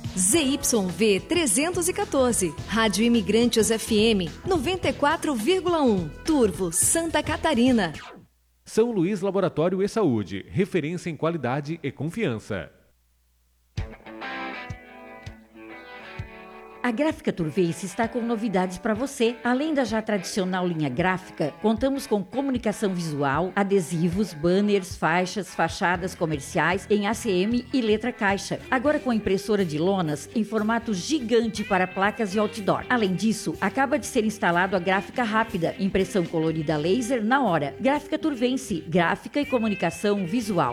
ZYV 314, Rádio Imigrantes FM 94,1, Turvo, Santa Catarina. São Luís Laboratório e Saúde, referência em qualidade e confiança. A Gráfica Turveice está com novidades para você. Além da já tradicional linha gráfica, contamos com comunicação visual, adesivos, banners, faixas, fachadas comerciais em ACM e letra caixa. Agora com impressora de lonas em formato gigante para placas e outdoor. Além disso, acaba de ser instalado a gráfica rápida, impressão colorida laser na hora. Gráfica Turveice, gráfica e comunicação visual.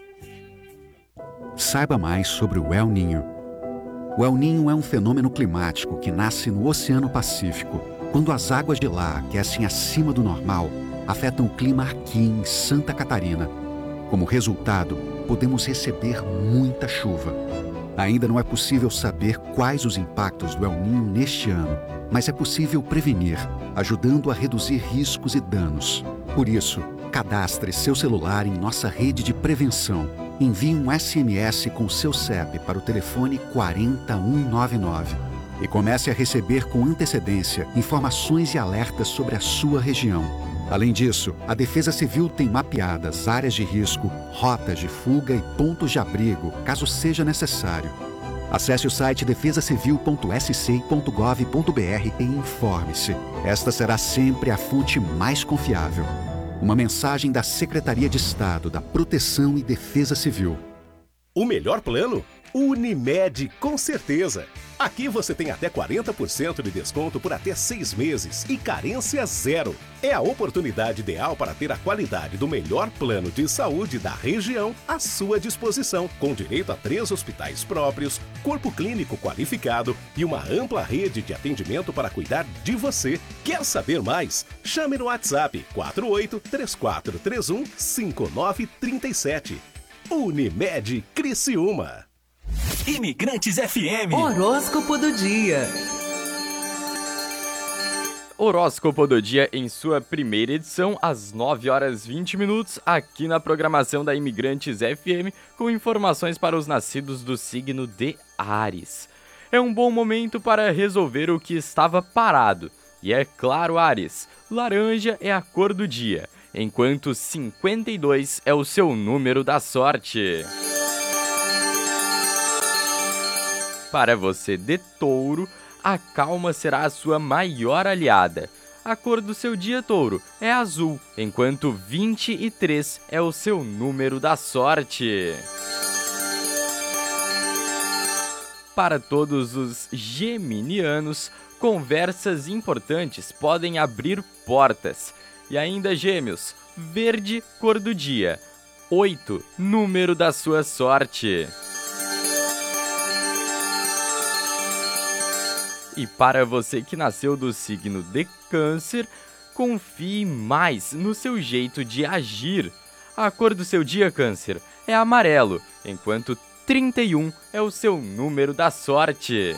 Saiba mais sobre o El Niño. O El Niño é um fenômeno climático que nasce no Oceano Pacífico. Quando as águas de lá aquecem acima do normal, afetam o clima aqui em Santa Catarina. Como resultado, podemos receber muita chuva. Ainda não é possível saber quais os impactos do El Niño neste ano, mas é possível prevenir, ajudando a reduzir riscos e danos. Por isso, cadastre seu celular em nossa rede de prevenção. Envie um SMS com seu CEP para o telefone 40199 e comece a receber com antecedência informações e alertas sobre a sua região. Além disso, a Defesa Civil tem mapeadas áreas de risco, rotas de fuga e pontos de abrigo, caso seja necessário. Acesse o site defesacivil.sc.gov.br e informe-se. Esta será sempre a fonte mais confiável. Uma mensagem da Secretaria de Estado da Proteção e Defesa Civil. O melhor plano? Unimed, com certeza. Aqui você tem até 40% de desconto por até 6 meses e carência zero. É a oportunidade ideal para ter a qualidade do melhor plano de saúde da região à sua disposição, com direito a 3 hospitais próprios, corpo clínico qualificado e uma ampla rede de atendimento para cuidar de você. Quer saber mais? Chame no WhatsApp 48-3431-5937. Unimed Criciúma. Imigrantes FM. Horóscopo do dia. Horóscopo do dia em sua primeira edição, às 9h20, aqui na programação da Imigrantes FM, com informações para os nascidos do signo de Áries. É um bom momento para resolver o que estava parado. E é claro, Áries, laranja é a cor do dia, enquanto 52 é o seu número da sorte. Para você de Touro, a calma será a sua maior aliada. A cor do seu dia, Touro, é azul, enquanto 23 é o seu número da sorte. Para todos os geminianos, conversas importantes podem abrir portas. E ainda, Gêmeos, verde, cor do dia, 8, número da sua sorte. E para você que nasceu do signo de Câncer, confie mais no seu jeito de agir. A cor do seu dia, Câncer, é amarelo, enquanto 31 é o seu número da sorte.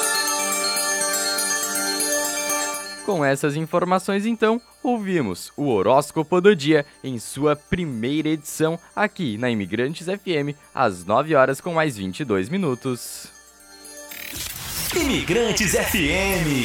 Com essas informações, então, ouvimos o Horóscopo do Dia em sua primeira edição aqui na Imigrantes FM, às 9h com mais 22 minutos. Imigrantes FM.